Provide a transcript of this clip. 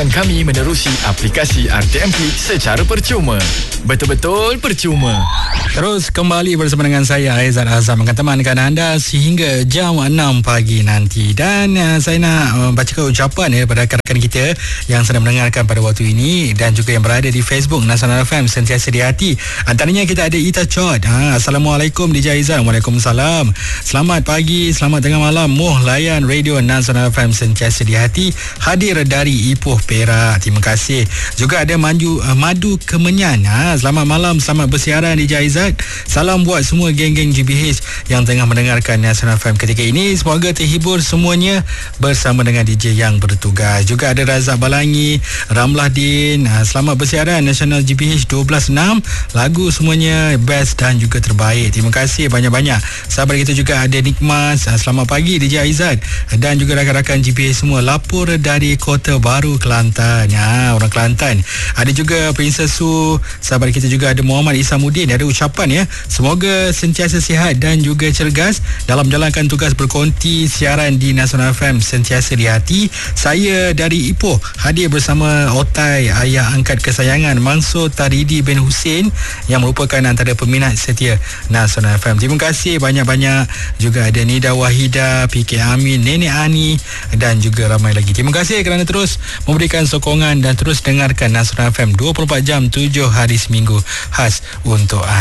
Kami menerusi aplikasi RTMP secara percuma. Betul-betul percuma. Terus kembali bersama dengan saya Aizat Azam akan temankan anda sehingga jam 6 pagi nanti. Dan saya nak bacakan ucapan daripada rakan-rakan kita yang sedang mendengarkan pada waktu ini dan juga yang berada di Facebook Nasional FM Sentiasa di Hati. Antaranya kita ada Ita Chod. Assalamualaikum DJ Aizat. Waalaikumsalam. Selamat pagi, selamat tengah malam. Moh layan Radio Nasional FM Sentiasa di Hati hadir dari Ipoh Perak. Terima kasih. Juga ada Madu Kemenyan. Selamat malam, selamat bersiaran DJ Aizat. Salam buat semua geng-geng GBH yang tengah mendengarkan Nasional FM ketika ini. Semoga terhibur semuanya bersama dengan DJ yang bertugas. Juga ada Razak Balangi, Ramlah Din. Selamat bersiaran Nasional GBH 12.6. Lagu semuanya best dan juga terbaik. Terima kasih banyak-banyak. Sahabat kita juga ada Nikmas. Selamat pagi DJ Aizat dan juga rakan-rakan GBH semua. Lapor dari Kota Baru Kelantan. Orang Kelantan. Ada juga Princess Su. Sahabat kita juga ada Muhammad Isamuddin. Ada ucapan ya, semoga sentiasa sihat dan juga cergas dalam menjalankan tugas berkonti siaran di Nasional FM Sentiasa di Hati. Saya dari Ipoh hadir bersama Otai, ayah angkat kesayangan Mansur Taridi bin Hussein yang merupakan antara peminat setia Nasional FM. Terima kasih banyak-banyak. Juga ada Nida Wahida, PK Amin, Nenek Ani dan juga ramai lagi. Terima kasih kerana terus memberikan sokongan dan terus dengarkan Nasional FM 24 jam 7 hari seminggu khas untuk anda.